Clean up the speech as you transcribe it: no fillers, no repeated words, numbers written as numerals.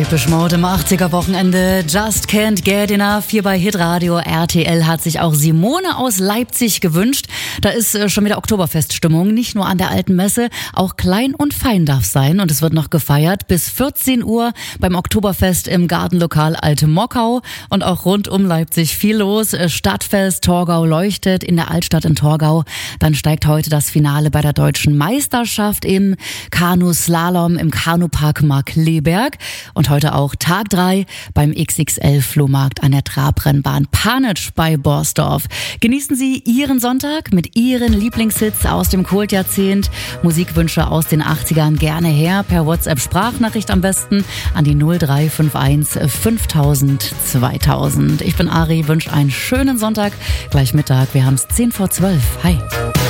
Depeche Mode im 80er-Wochenende. Just Can't Get Enough hier bei Hitradio. RTL hat sich auch Simone aus Leipzig gewünscht. Da ist schon wieder Oktoberfeststimmung. Nicht nur an der Alten Messe, auch klein und fein darf sein. Und es wird noch gefeiert bis 14 Uhr beim Oktoberfest im Gartenlokal Alte Mockau. Und auch rund um Leipzig viel los. Stadtfest Torgau leuchtet in der Altstadt in Torgau. Dann steigt heute das Finale bei der Deutschen Meisterschaft im Kanuslalom im Kanupark Markkleeberg. Und heute auch Tag 3 beim XXL-Flohmarkt an der Trabrennbahn Panitsch bei Borsdorf. Genießen Sie Ihren Sonntag mit Ihren Lieblingshits aus dem Kultjahrzehnt. Musikwünsche aus den 80ern gerne her per WhatsApp-Sprachnachricht am besten an die 0351 5000 2000. Ich bin Ari, wünsche einen schönen Sonntag. Gleich Mittag, wir haben es 10 vor 12. Hi.